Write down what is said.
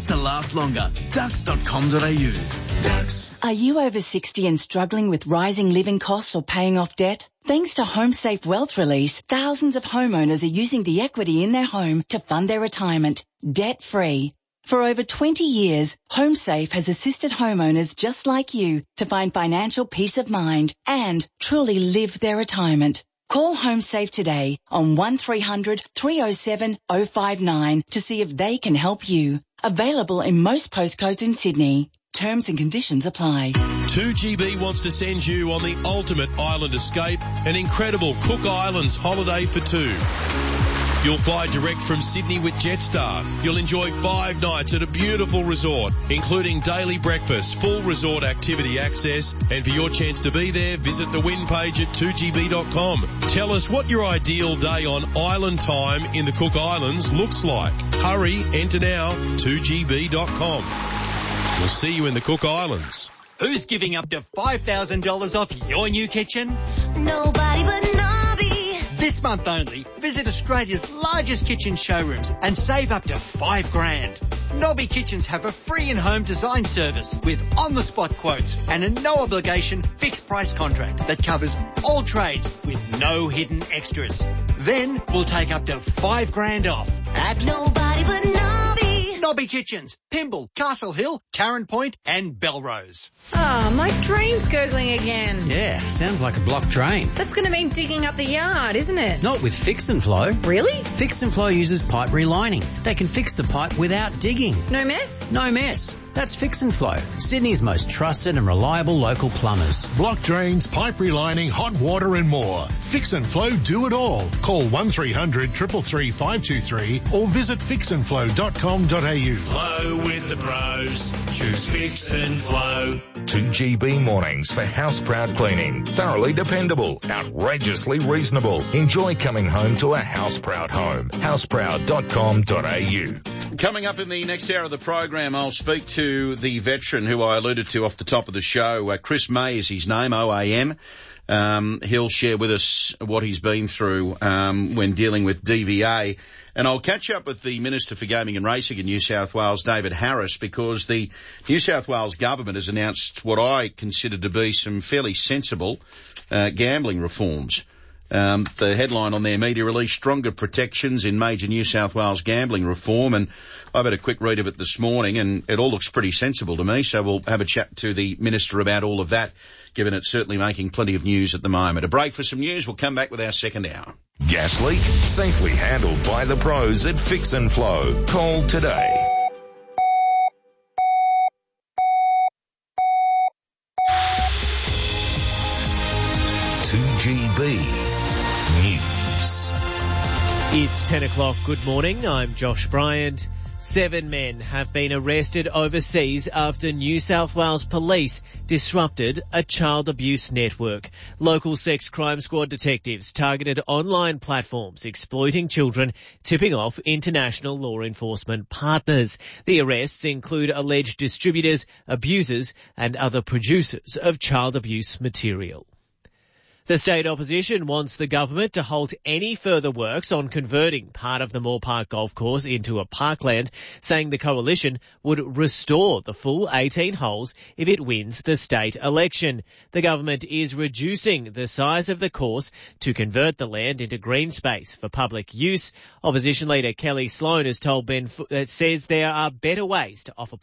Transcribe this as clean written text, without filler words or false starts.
to last longer. Dux.com.au. Dux. Are you over 60 and struggling with rising living costs or paying off debt? Thanks to HomeSafe Wealth Release, thousands of homeowners are using the equity in their home to fund their retirement, debt-free. For over 20 years, HomeSafe has assisted homeowners just like you to find financial peace of mind and truly live their retirement. Call HomeSafe today on 1300 307 059 to see if they can help you. Available in most postcodes in Sydney. Terms and conditions apply. 2GB wants to send you on the ultimate island escape, an incredible Cook Islands holiday for two. You'll fly direct from Sydney with Jetstar. You'll enjoy 5 nights at a beautiful resort, including daily breakfast, full resort activity access, and for your chance to be there, visit the win page at 2gb.com. Tell us what your ideal day on island time in the Cook Islands looks like. Hurry, enter now, 2gb.com. We'll see you in the Cook Islands. Who's giving up to $5,000 off your new kitchen? Nobody but Nobby. This month only, visit Australia's largest kitchen showrooms and save up to $5,000. Nobby Kitchens have a free in-home design service with on-the-spot quotes and a no-obligation fixed-price contract that covers all trades with no hidden extras. Then we'll take up to $5,000 off at Nobody but Nobby. Nobby Kitchens, Pymble, Castle Hill, Tarrant Point and Belrose. Oh, my drain's gurgling again. Yeah, sounds like a blocked drain. That's going to mean digging up the yard, isn't it? Not with Fix and Flow. Really? Fix and Flow uses pipe relining. They can fix the pipe without digging. No mess? No mess. That's Fix and Flow, Sydney's most trusted and reliable local plumbers. Block drains, pipe relining, hot water and more. Fix and Flow do it all. Call 1300 333 523 or visit fixandflow.com.au. Flow with the pros. Choose Fix and Flow. 2GB mornings for house proud cleaning. Thoroughly dependable. Outrageously reasonable. Enjoy coming home to a house proud home. houseproud.com.au. Coming up in the next hour of the program, I'll speak to the veteran who I alluded to off the top of the show. Chris May is his name, OAM. He'll share with us what he's been through when dealing with DVA. And I'll catch up with the Minister for Gaming and Racing in New South Wales, David Harris, because the New South Wales government has announced what I consider to be some fairly sensible gambling reforms. The headline on their media release, Stronger Protections in Major New South Wales Gambling Reform, and I've had a quick read of it this morning and it all looks pretty sensible to me, so we'll have a chat to the Minister about all of that, given it's certainly making plenty of news at the moment. A break for some news, we'll come back with our second hour. Gas leak? Safely handled by the pros at Fix and Flow. Call today. News. It's 10 o'clock. Good morning. I'm Josh Bryant. 7 men have been arrested overseas after New South Wales police disrupted a child abuse network. Local sex crime squad detectives targeted online platforms exploiting children, tipping off international law enforcement partners. The arrests include alleged distributors, abusers and other producers of child abuse material. The state opposition wants the government to halt any further works on converting part of the Moore Park golf course into a parkland, saying the coalition would restore the full 18 holes if it wins the state election. The government is reducing the size of the course to convert the land into green space for public use. Opposition leader Kelly Sloan has told says there are better ways to offer